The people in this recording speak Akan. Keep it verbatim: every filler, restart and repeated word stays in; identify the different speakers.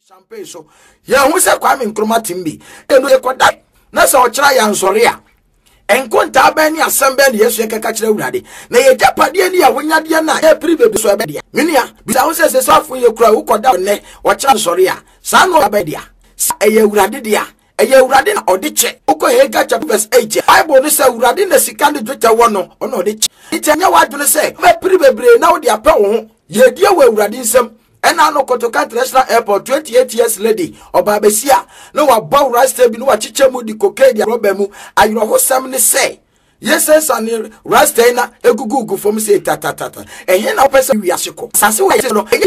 Speaker 1: Champagne so ya hu se Kwame Nkrumah timbi enu ye koda na se o kira ya nsore a enkonta abani asembe ne Yesu ekeka kira Awurade na ye japade ni a wonyade na ye pribe so abedia menua bi sa hu se se safo ye kura wo koda ne o kira nsore a sa no abedia eye Awurade dia eye Awurade na odiche uko Haggai chapter verse eight Bible no say Awurade na sika ne dweta wo no ono odiche itanya wadwene se me pribe bre na wo dia pa wo ho ye die wo Awurade nsem ena no Kotoka International Airport twenty-eight years lady oba besia no wa bow rasta bi no wa chiche mu di cocaine dia roba mu ayro ho sam ne say yes san rasta na egugugu fom say tatatata ehe na opese wiase ko sase we no